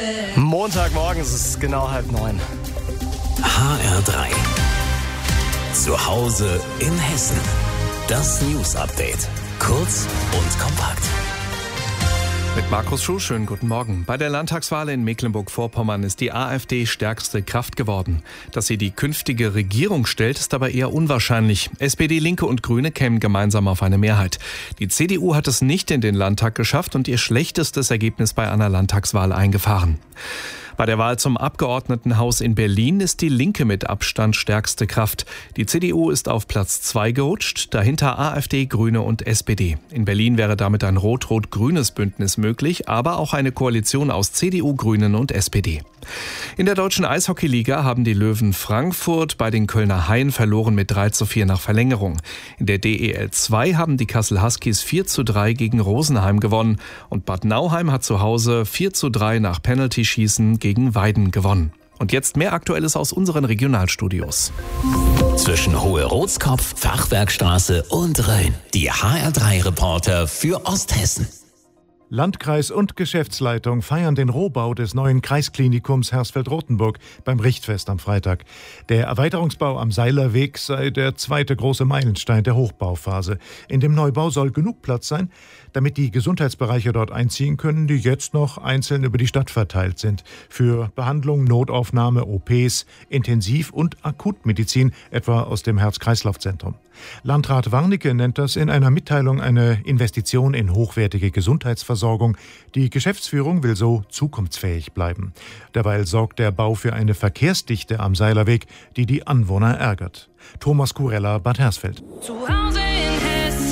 Montagmorgen ist es genau 8:30. HR3. Zu Hause in Hessen. Das News-Update. Kurz und kompakt. Mit Markus Schuh, schönen guten Morgen. Bei der Landtagswahl in Mecklenburg-Vorpommern ist die AfD stärkste Kraft geworden. Dass sie die künftige Regierung stellt, ist aber eher unwahrscheinlich. SPD, Linke und Grüne kämen gemeinsam auf eine Mehrheit. Die CDU hat es nicht in den Landtag geschafft und ihr schlechtestes Ergebnis bei einer Landtagswahl eingefahren. Bei der Wahl zum Abgeordnetenhaus in Berlin ist die Linke mit Abstand stärkste Kraft. Die CDU ist auf Platz 2 gerutscht, dahinter AfD, Grüne und SPD. In Berlin wäre damit ein rot-rot-grünes Bündnis möglich, aber auch eine Koalition aus CDU, Grünen und SPD. In der deutschen Eishockeyliga haben die Löwen Frankfurt bei den Kölner Haien verloren mit 3:4 nach Verlängerung. In der DEL 2 haben die Kassel Huskies 4:3 gegen Rosenheim gewonnen und Bad Nauheim hat zu Hause 4:3 nach Penalty-Schießen gegen Weiden gewonnen. Und jetzt mehr Aktuelles aus unseren Regionalstudios. Zwischen Hohe-Rotskopf, Fachwerkstraße und Rhön. Die HR3-Reporter für Osthessen. Landkreis und Geschäftsleitung feiern den Rohbau des neuen Kreisklinikums Hersfeld-Rotenburg beim Richtfest am Freitag. Der Erweiterungsbau am Seilerweg sei der zweite große Meilenstein der Hochbauphase. In dem Neubau soll genug Platz sein, damit die Gesundheitsbereiche dort einziehen können, die jetzt noch einzeln über die Stadt verteilt sind. Für Behandlung, Notaufnahme, OPs, Intensiv- und Akutmedizin, etwa aus dem Herz-Kreislauf-Zentrum. Landrat Warnecke nennt das in einer Mitteilung eine Investition in hochwertige Gesundheitsversorgung. Die Geschäftsführung will so zukunftsfähig bleiben. Derweil sorgt der Bau für eine Verkehrsdichte am Seilerweg, die die Anwohner ärgert. Thomas Kurella, Bad Hersfeld. Zu Hause in Hessen.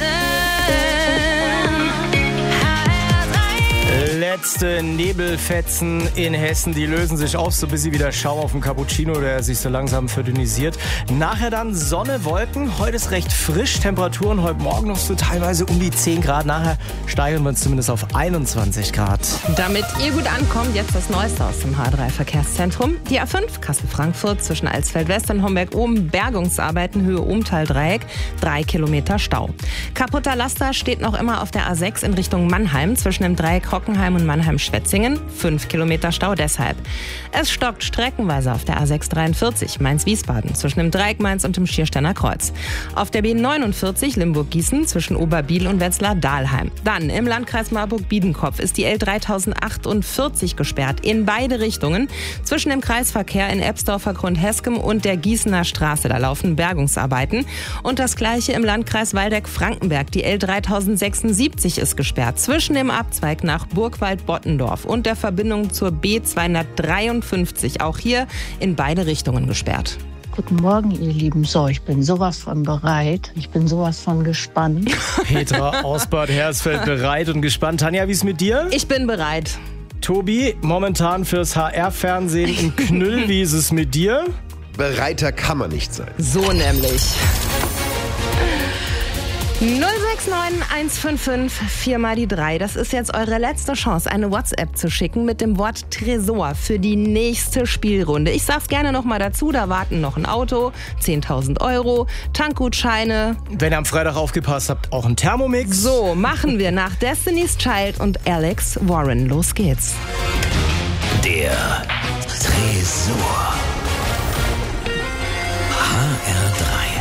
Letzte Nebelfetzen in Hessen, die lösen sich auf, so bis sie wieder Schaum auf dem Cappuccino, der sich so langsam verdünnisiert. Nachher dann Sonne, Wolken. Heute ist recht frisch, Temperaturen heute Morgen noch so teilweise um die 10 Grad. Nachher steigern wir uns zumindest auf 21 Grad. Damit ihr gut ankommt, jetzt das Neueste aus dem H3-Verkehrszentrum. Die A5 Kassel-Frankfurt zwischen Alsfeld-West und Homberg-Oben. Bergungsarbeiten Höhe Umtal-Dreieck. 3 Kilometer Stau. Kaputter Laster steht noch immer auf der A6 in Richtung Mannheim zwischen dem Dreieck Hockenheim und Mannheim-Schwetzingen. 5 Kilometer Stau deshalb. Es stockt streckenweise auf der A643 Mainz-Wiesbaden zwischen dem Dreieck Mainz und dem Schiersteiner Kreuz. Auf der B49 Limburg-Gießen zwischen Oberbiel und Wetzlar-Dahlheim. Dann im Landkreis Marburg-Biedenkopf ist die L3048 gesperrt in beide Richtungen. Zwischen dem Kreisverkehr in Ebsdorfer Grundheskem und der Gießener Straße. Da laufen Bergungsarbeiten. Und das gleiche im Landkreis Waldeck-Frankenberg. Die L3076 ist gesperrt zwischen dem Abzweig nach Burgwald-Bottendorf und der Verbindung zur B253. Auch hier in beide Richtungen gesperrt. Guten Morgen, ihr Lieben. So, ich bin sowas von bereit. Ich bin sowas von gespannt. Petra aus Bad Hersfeld bereit und gespannt. Tanja, wie ist mit dir? Ich bin bereit. Tobi, momentan fürs HR-Fernsehen im Knüll. Wie ist es mit dir? Bereiter kann man nicht sein. So nämlich. 069 155 4 mal die 3. Das ist jetzt eure letzte Chance, eine WhatsApp zu schicken mit dem Wort Tresor für die nächste Spielrunde. Ich sag's gerne nochmal dazu, da warten noch ein Auto, 10.000 Euro, Tankgutscheine. Wenn ihr am Freitag aufgepasst habt, auch ein Thermomix. So, machen wir nach Destiny's Child und Alex Warren. Los geht's. Der Tresor. HR3.